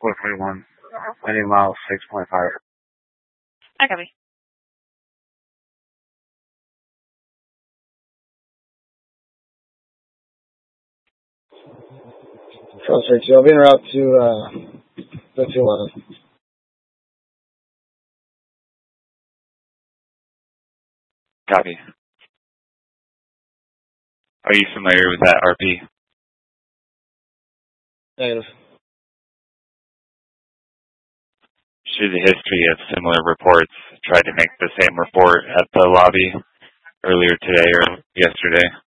441, 20 miles, 6.5. I copy. Suspect, you'll be en route to the 211. Copy. Are you familiar with that RP? Negative. Should the history of similar reports try to make the same report at the lobby earlier today or yesterday?